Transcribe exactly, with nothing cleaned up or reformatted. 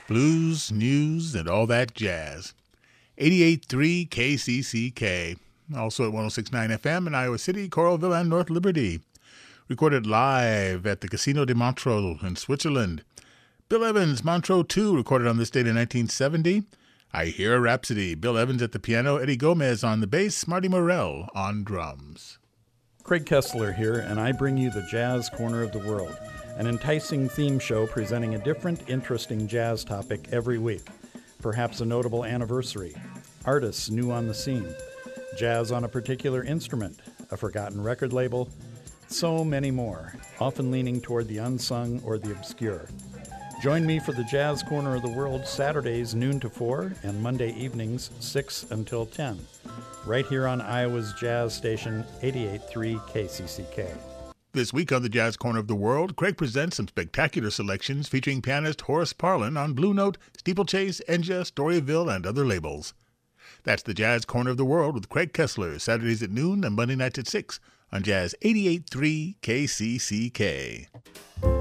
blues, news, and all that jazz. eighty-eight point three K C C K, also at one oh six point nine F M in Iowa City, Coralville, and North Liberty. Recorded live at the Casino de Montreux in Switzerland. Bill Evans, Montreux two, recorded on this date in nineteen seventy. I Hear a Rhapsody, Bill Evans at the piano, Eddie Gomez on the bass, Marty Morell on drums. Craig Kessler here, and I bring you the Jazz Corner of the World, an enticing theme show presenting a different, interesting jazz topic every week. Perhaps a notable anniversary, artists new on the scene, jazz on a particular instrument, a forgotten record label, so many more, often leaning toward the unsung or the obscure. Join me for the Jazz Corner of the World Saturdays noon to four and Monday evenings six until ten, right here on Iowa's jazz station eighty-eight point three K C C K. This week on the Jazz Corner of the World, Craig presents some spectacular selections featuring pianist Horace Parlan on Blue Note, Steeplechase, Enja, Storyville, and other labels. That's the Jazz Corner of the World with Craig Kessler, Saturdays at noon and Monday nights at six on Jazz eighty-eight point three K C C K.